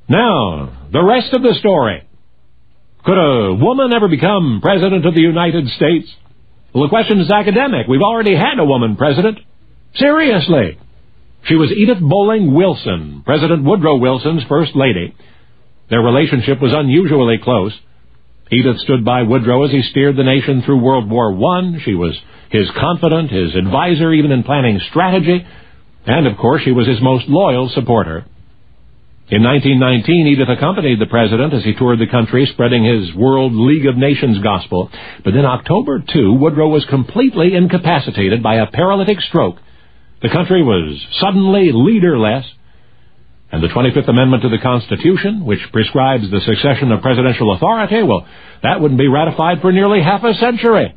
Now, the rest of the story. Could a woman ever become President of the United States? Well, the question is academic. We've already had a woman president. Seriously. She was Edith Bolling Wilson, President Woodrow Wilson's first lady. Their relationship was unusually close. Edith stood by Woodrow as he steered the nation through World War I. She was his confidant, his advisor, even in planning strategy. And, of course, she was his most loyal supporter. In 1919, Edith accompanied the president as he toured the country, spreading his World League of Nations gospel. But in October 2, Woodrow was completely incapacitated by a paralytic stroke. The country was suddenly leaderless. And the 25th Amendment to the Constitution, which prescribes the succession of presidential authority, well, that wouldn't be ratified for nearly half a century.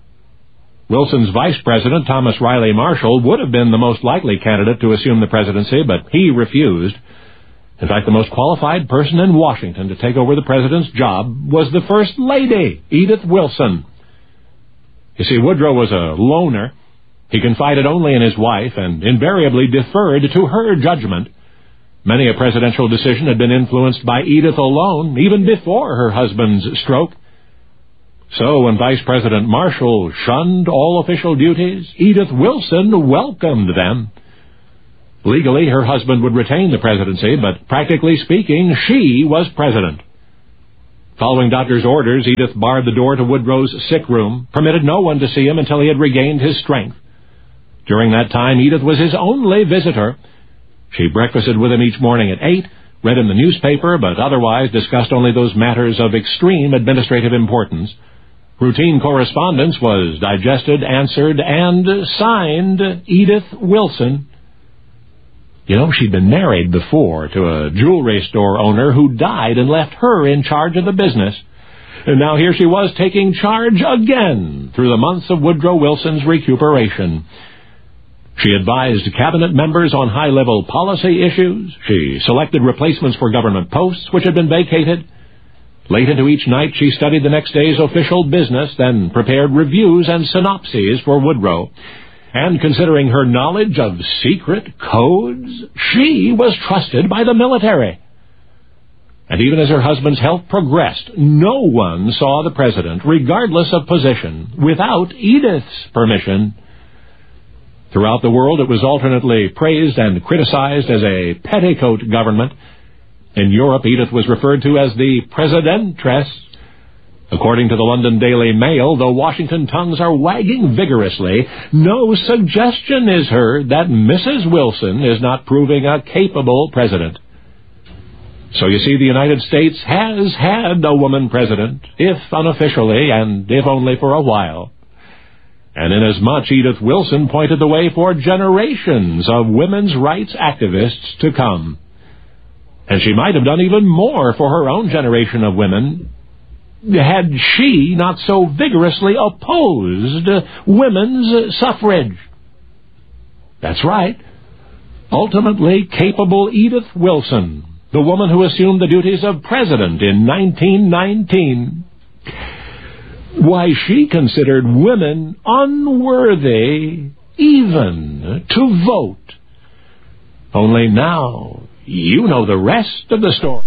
Wilson's vice president, Thomas Riley Marshall, would have been the most likely candidate to assume the presidency, but he refused. In fact, the most qualified person in Washington to take over the president's job was the First Lady, Edith Wilson. You see, Woodrow was a loner. He confided only in his wife and invariably deferred to her judgment. Many a presidential decision had been influenced by Edith alone, even before her husband's stroke. So when Vice President Marshall shunned all official duties, Edith Wilson welcomed them. Legally, her husband would retain the presidency, but practically speaking, she was president. Following doctor's orders, Edith barred the door to Woodrow's sick room, permitted no one to see him until he had regained his strength. During that time, Edith was his only visitor. She breakfasted with him each morning at 8, read him the newspaper, but otherwise discussed only those matters of extreme administrative importance. Routine correspondence was digested, answered, and signed Edith Wilson. You know, she'd been married before to a jewelry store owner who died and left her in charge of the business. And now here she was taking charge again through the months of Woodrow Wilson's recuperation. She advised cabinet members on high-level policy issues. She selected replacements for government posts which had been vacated. Late into each night, she studied the next day's official business, then prepared reviews and synopses for Woodrow. And considering her knowledge of secret codes, she was trusted by the military. And even as her husband's health progressed, no one saw the president, regardless of position, without Edith's permission. Throughout the world, it was alternately praised and criticized as a petticoat government. In Europe, Edith was referred to as the Presidentress. According to the London Daily Mail, though Washington tongues are wagging vigorously, no suggestion is heard that Mrs. Wilson is not proving a capable president. So you see, the United States has had a woman president, if unofficially, and if only for a while. And inasmuch Edith Wilson pointed the way for generations of women's rights activists to come. And she might have done even more for her own generation of women had she not so vigorously opposed women's suffrage. That's right. Ultimately capable Edith Wilson, the woman who assumed the duties of president in 1919. Why, she considered women unworthy even to vote. Only now, you know the rest of the story.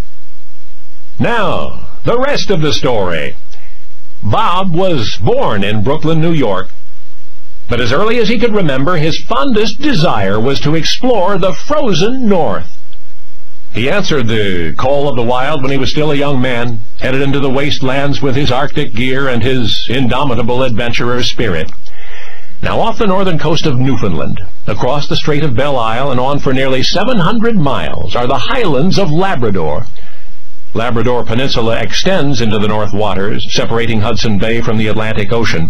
Now, the rest of the story. Bob was born in Brooklyn, New York. But as early as he could remember, his fondest desire was to explore the frozen North. He answered the call of the wild when he was still a young man, headed into the wastelands with his Arctic gear and his indomitable adventurer spirit. Now, off the northern coast of Newfoundland, across the Strait of Belle Isle and on for nearly 700 miles, are the highlands of Labrador. Labrador Peninsula extends into the North Waters, separating Hudson Bay from the Atlantic Ocean.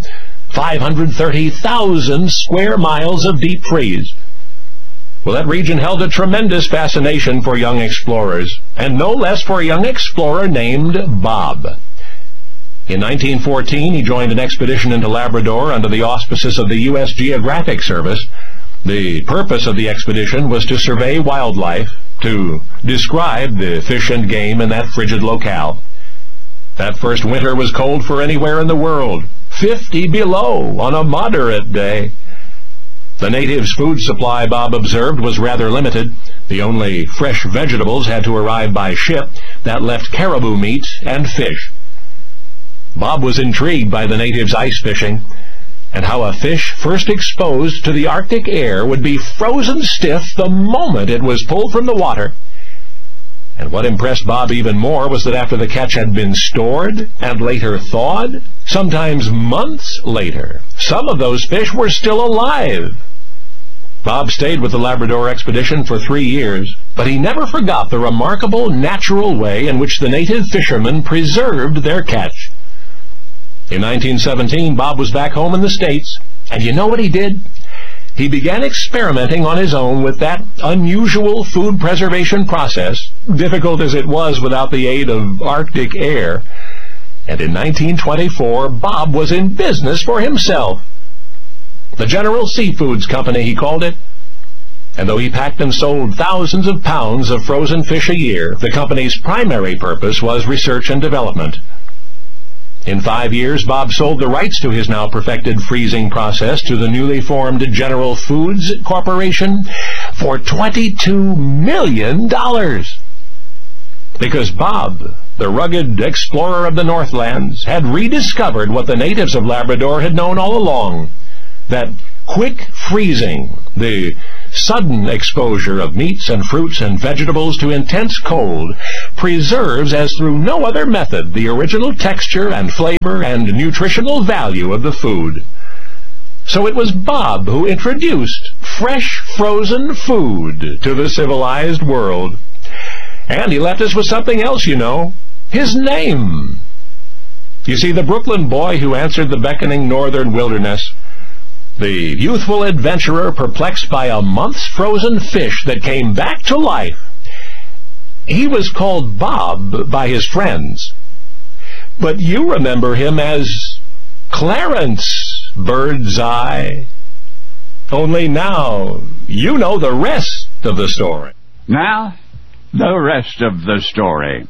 530,000 square miles of deep freeze. Well, that region held a tremendous fascination for young explorers, and no less for a young explorer named Bob. In 1914, he joined an expedition into Labrador under the auspices of the U.S. Geographic Service. The purpose of the expedition was to survey wildlife, to describe the fish and game in that frigid locale. That first winter was cold for anywhere in the world, 50 below on a moderate day. The natives' food supply, Bob observed, was rather limited. The only fresh vegetables had to arrive by ship. That left caribou meat and fish. Bob was intrigued by the natives' ice fishing, and how a fish first exposed to the Arctic air would be frozen stiff the moment it was pulled from the water. And what impressed Bob even more was that after the catch had been stored and later thawed, sometimes months later, some of those fish were still alive. Bob stayed with the Labrador expedition for 3 years, but he never forgot the remarkable natural way in which the native fishermen preserved their catch. In 1917, Bob was back home in the States, and you know what he did? He began experimenting on his own with that unusual food preservation process, difficult as it was without the aid of Arctic air. And in 1924, Bob was in business for himself. The General Seafoods Company, he called it. And though he packed and sold thousands of pounds of frozen fish a year, the company's primary purpose was research and development. In 5 years, Bob sold the rights to his now perfected freezing process to the newly formed General Foods Corporation for $22 million. Because Bob, the rugged explorer of the Northlands, had rediscovered what the natives of Labrador had known all along, that quick freezing, the sudden exposure of meats and fruits and vegetables to intense cold, preserves as through no other method the original texture and flavor and nutritional value of the food. So it was Bob who introduced fresh frozen food to the civilized world. And he left us with something else, you know, his name. You see, the Brooklyn boy who answered the beckoning northern wilderness, the youthful adventurer perplexed by a month's frozen fish that came back to life, he was called Bob by his friends. But you remember him as Clarence Birdseye. Only now you know the rest of the story. Now, the rest of the story.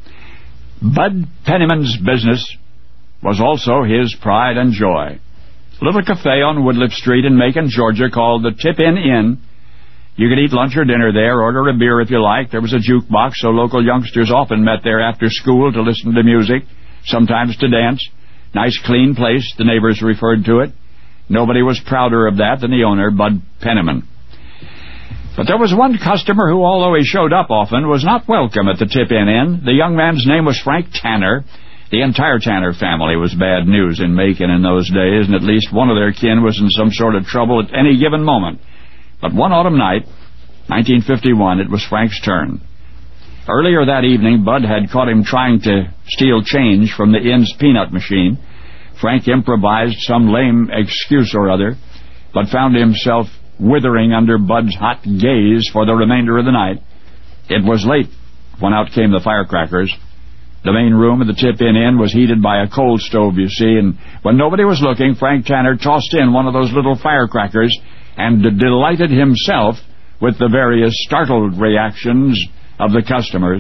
Bud Penniman's business was also his pride and joy. A little cafe on Woodliff Street in Macon, Georgia, called the Tip-In Inn. You could eat lunch or dinner there, order a beer if you liked. There was a jukebox, so local youngsters often met there after school to listen to music, sometimes to dance. Nice, clean place, the neighbors referred to it. Nobody was prouder of that than the owner, Bud Penniman. But there was one customer who, although he showed up often, was not welcome at the Tip-In Inn. The young man's name was Frank Tanner. The entire Tanner family was bad news in Macon in those days, and at least one of their kin was in some sort of trouble at any given moment. But one autumn night, 1951, it was Frank's turn. Earlier that evening, Bud had caught him trying to steal change from the inn's peanut machine. Frank improvised some lame excuse or other, but found himself withering under Bud's hot gaze for the remainder of the night. It was late when out came the firecrackers. The main room of the Tip-In Inn was heated by a coal stove, you see, and when nobody was looking, Frank Tanner tossed in one of those little firecrackers and delighted himself with the various startled reactions of the customers.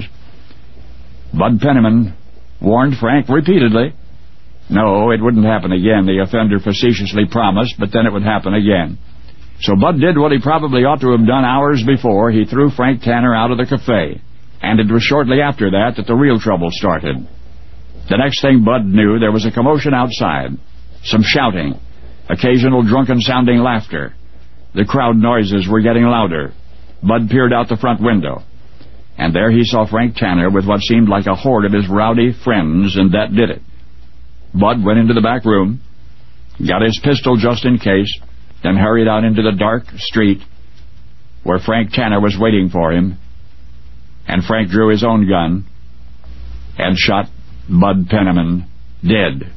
Bud Penniman warned Frank repeatedly. No, it wouldn't happen again, the offender facetiously promised, but then it would happen again. So Bud did what he probably ought to have done hours before. He threw Frank Tanner out of the cafe. And it was shortly after that the real trouble started. The next thing Bud knew, there was a commotion outside. Some shouting. Occasional drunken-sounding laughter. The crowd noises were getting louder. Bud peered out the front window. And there he saw Frank Tanner with what seemed like a horde of his rowdy friends, and that did it. Bud went into the back room, got his pistol just in case, then hurried out into the dark street where Frank Tanner was waiting for him. And Frank drew his own gun and shot Bud Penniman dead.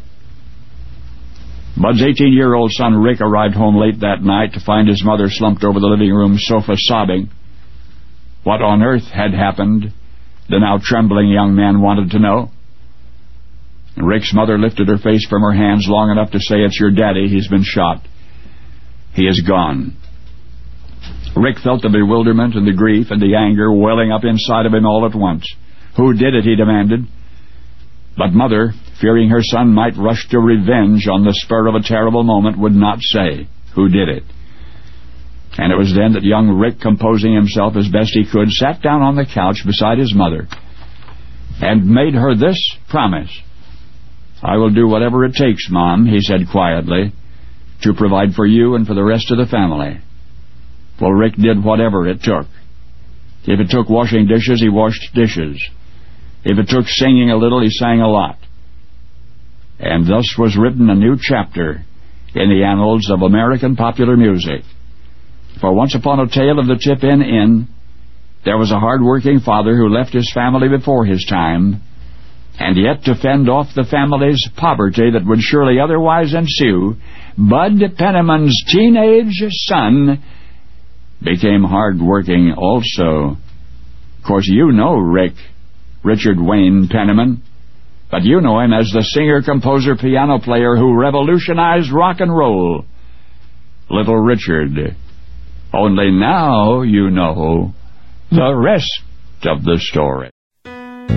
Bud's 18-year-old son Rick arrived home late that night to find his mother slumped over the living room sofa sobbing. What on earth had happened, the now trembling young man wanted to know. Rick's mother lifted her face from her hands long enough to say, "It's your daddy. He's been shot. He is gone." Rick felt the bewilderment and the grief and the anger welling up inside of him all at once. Who did it, he demanded. But Mother, fearing her son might rush to revenge on the spur of a terrible moment, would not say who did it. And it was then that young Rick, composing himself as best he could, sat down on the couch beside his mother and made her this promise. "I will do whatever it takes, Mom," he said quietly, "to provide for you and for the rest of the family." Well, Rick did whatever it took. If it took washing dishes, he washed dishes. If it took singing a little, he sang a lot. And thus was written a new chapter in the annals of American popular music. For once upon a tale of the Tip-In Inn, there was a hard-working father who left his family before his time, and yet to fend off the family's poverty that would surely otherwise ensue, Bud Penniman's teenage son became hard-working also. Of course, you know Rick, Richard Wayne Penniman, but you know him as the singer, composer, piano player who revolutionized rock and roll, Little Richard. Only now you know the rest of the story.